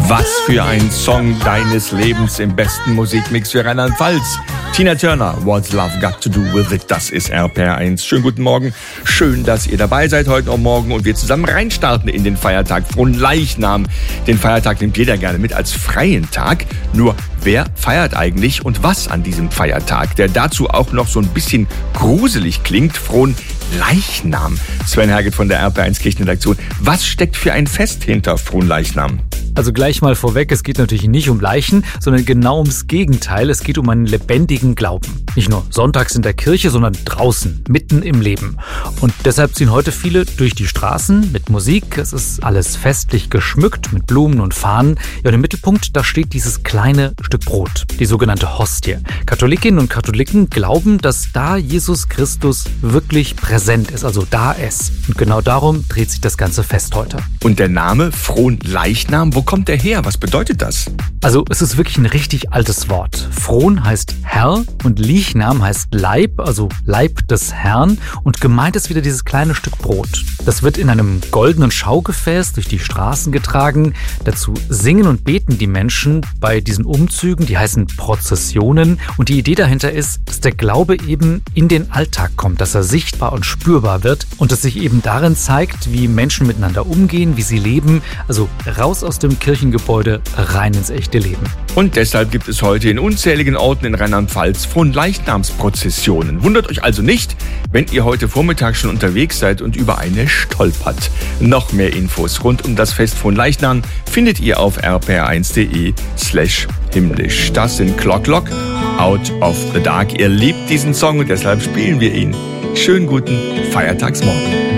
Was für ein Song deines Lebens im besten Musikmix für Rheinland-Pfalz. Tina Turner, What's Love Got to Do with It? Das ist RPR1. Schönen guten Morgen. Schön, dass ihr dabei seid heute und morgen und wir zusammen reinstarten in den Feiertag Fronleichnam. Den Feiertag nimmt jeder gerne mit als freien Tag. Nur wer feiert eigentlich und was an diesem Feiertag, der dazu auch noch so ein bisschen gruselig klingt? Fronleichnam. Sven Herget von der RPR1 Kirchenredaktion. Was steckt für ein Fest hinter Fronleichnam? Also gleich mal vorweg, es geht natürlich nicht um Leichen, sondern genau ums Gegenteil. Es geht um einen lebendigen Glauben. Nicht nur sonntags in der Kirche, sondern draußen, mitten im Leben. Und deshalb ziehen heute viele durch die Straßen mit Musik. Es ist alles festlich geschmückt mit Blumen und Fahnen. Ja, und im Mittelpunkt, da steht dieses kleine Stück Brot, die sogenannte Hostie. Katholikinnen und Katholiken glauben, dass da Jesus Christus wirklich präsent ist, also da ist. Und genau darum dreht sich das ganze Fest heute. Und der Name Fronleichnam, wo kommt der her? Was bedeutet das? Also es ist wirklich ein richtig altes Wort. Fron heißt Herr und Leichnam heißt Leib, also Leib des Herrn. Und gemeint ist wieder dieses kleine Stück Brot. Das wird in einem goldenen Schaugefäß durch die Straßen getragen. Dazu singen und beten die Menschen bei diesen Umzügen, die heißen Prozessionen. Und die Idee dahinter ist, dass der Glaube eben in den Alltag kommt, dass er sichtbar und spürbar wird und dass sich eben darin zeigt, wie Menschen miteinander umgehen, wie sie leben. Also raus aus dem Kirchengebäude, rein ins echte Leben. Und deshalb gibt es heute in unzähligen Orten in Rheinland-Pfalz Fronleichnamsprozessionen. Wundert euch also nicht, wenn ihr heute Vormittag schon unterwegs seid und über eine stolpert. Noch mehr Infos rund um das Fest Fronleichnam findet ihr auf rpr1.de/himmlisch. Das sind Clock Lock, Out of the Dark. Ihr liebt diesen Song und deshalb spielen wir ihn. Schönen guten Feiertagsmorgen.